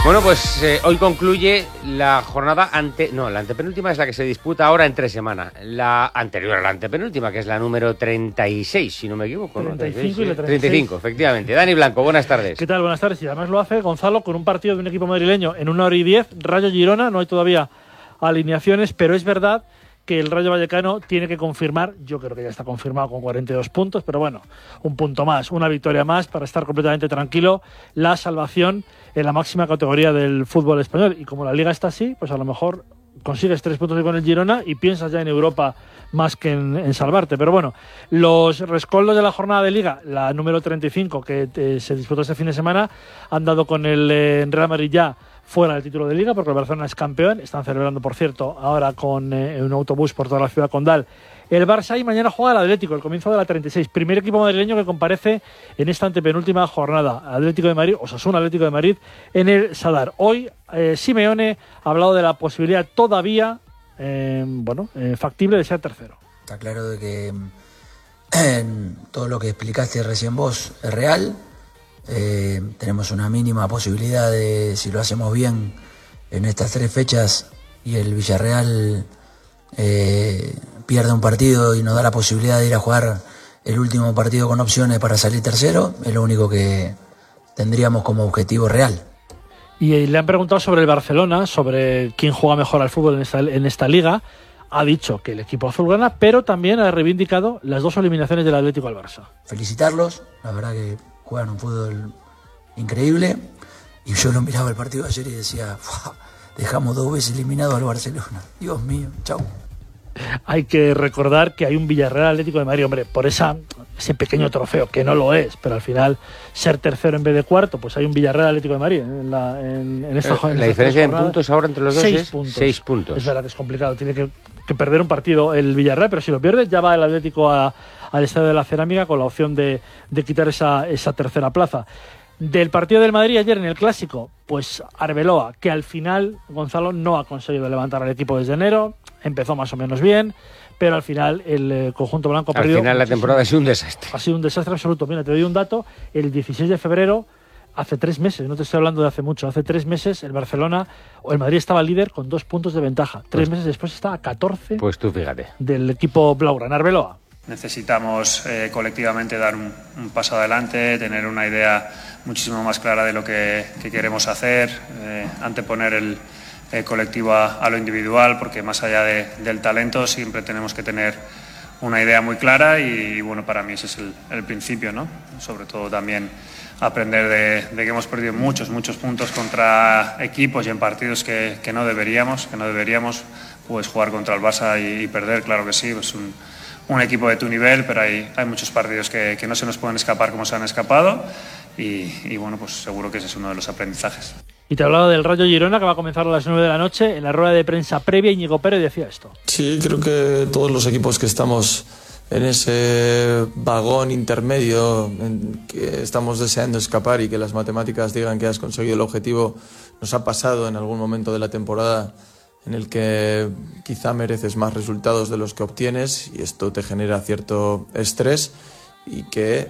Bueno, pues hoy concluye la jornada la antepenúltima es la que se disputa ahora en 3 semanas. La anterior a la antepenúltima, que es la número 36, si no me equivoco. 35 ¿no? y la 36. 35, efectivamente. Dani Blanco, buenas tardes. ¿Qué tal? Buenas tardes. Y además lo hace Gonzalo con un partido de un equipo madrileño en 1h10, Rayo Girona. No hay todavía alineaciones, pero es verdad que el Rayo Vallecano tiene que confirmar, yo creo que ya está confirmado con 42 puntos, pero bueno, un punto más, una victoria más para estar completamente tranquilo, la salvación en la máxima categoría del fútbol español. Y como la Liga está así, pues a lo mejor consigues 3 puntos con el Girona y piensas ya en Europa más que en salvarte. Pero bueno, los rescoldos de la jornada de Liga, la número 35 que se disputó este fin de semana, han dado con el Real Madrid ya fuera del título de Liga, porque el Barcelona es campeón. Están celebrando, por cierto, ahora con un autobús por toda la ciudad condal el Barça, y mañana juega el Atlético, el comienzo de la 36. Primer equipo madrileño que comparece en esta antepenúltima jornada. Atlético de Madrid, Osasuna Atlético de Madrid, en el Sadar. Hoy Simeone ha hablado de la posibilidad todavía factible de ser tercero. Está claro de que todo lo que explicaste recién vos es real. Tenemos una mínima posibilidad de, si lo hacemos bien en estas 3 fechas y el Villarreal pierde un partido y nos da la posibilidad de ir a jugar el último partido con opciones para salir tercero, es lo único que tendríamos como objetivo real. Y le han preguntado sobre el Barcelona, sobre quién juega mejor al fútbol en esta liga. Ha dicho que el equipo azulgrana, pero también ha reivindicado las 2 eliminaciones del Atlético al Barça. Felicitarlos, la verdad que juegan un fútbol increíble, y yo lo miraba el partido de ayer y decía, dejamos 2 veces eliminado al Barcelona, Dios mío, chau. Hay que recordar que hay un Villarreal Atlético de Madrid, hombre, por ese pequeño trofeo, que no lo es, pero al final ser tercero en vez de cuarto, pues hay un Villarreal Atlético de Madrid en esta jornada. La diferencia en puntos ahora entre los dos es 6 puntos. Es verdad que es complicado, tiene que perder un partido el Villarreal, pero si lo pierde ya va el Atlético al Estadio de la Cerámica con la opción de quitar esa tercera plaza. Del partido del Madrid ayer en el Clásico, pues Arbeloa, que al final Gonzalo no ha conseguido levantar al equipo desde enero, empezó más o menos bien, pero al final el conjunto blanco ha perdido. Al final la temporada ha sido un desastre. Ha sido un desastre absoluto. Mira, te doy un dato, el 16 de febrero, hace 3 meses, no te estoy hablando de hace mucho, hace 3 meses el Madrid estaba líder con 2 puntos de ventaja. 3 meses después está a 14 pues tú fíjate. Del equipo blaugrana. Arbeloa. Necesitamos colectivamente dar un paso adelante, tener una idea muchísimo más clara de lo que queremos hacer, anteponer el colectivo a lo individual, porque más allá del talento siempre tenemos que tener una idea muy clara y bueno, para mí ese es el principio, ¿no? Sobre todo también aprender de que hemos perdido muchos puntos contra equipos y en partidos que no deberíamos pues jugar contra el Barça y perder, claro que sí, pues un equipo de tu nivel, pero hay muchos partidos que no se nos pueden escapar como se han escapado y bueno, pues seguro que ese es uno de los aprendizajes. Y te hablaba del Rayo Girona, que va a comenzar a las 9 de la noche. En la rueda de prensa previa, Íñigo Pérez decía esto. Sí, creo que todos los equipos que estamos en ese vagón intermedio en que estamos deseando escapar y que las matemáticas digan que has conseguido el objetivo, nos ha pasado en algún momento de la temporada en el que quizá mereces más resultados de los que obtienes y esto te genera cierto estrés y que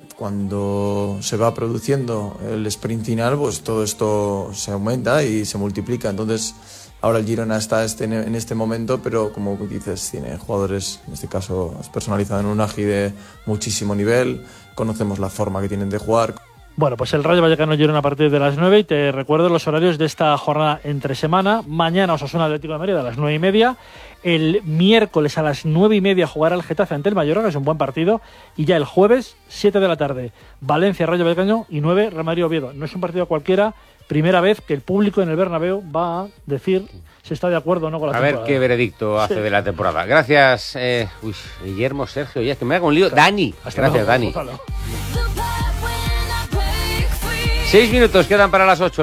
cuando se va produciendo el sprint final, pues todo esto se aumenta y se multiplica. Entonces, ahora el Girona está en este momento, pero como dices, tiene jugadores, en este caso es personalizado en Unagi de muchísimo nivel, conocemos la forma que tienen de jugar. Bueno, pues el Rayo Vallecano Girona a partir de las 9 y te recuerdo los horarios de esta jornada entre semana. Mañana Osasuna Atlético de Madrid a las 9:30. El miércoles a las 9:30 jugará el Getafe ante el Mallorca, que es un buen partido. Y ya el jueves, 7 de la tarde, Valencia Rayo Vallecano y 9 Real Madrid Oviedo. No es un partido cualquiera. Primera vez que el público en el Bernabéu va a decir si está de acuerdo o no con la temporada. A ver qué veredicto hace de la temporada. Gracias, Guillermo, Sergio. Ya es que me hago un lío. Dani. Gracias, Dani. 6 minutos quedan para las 8.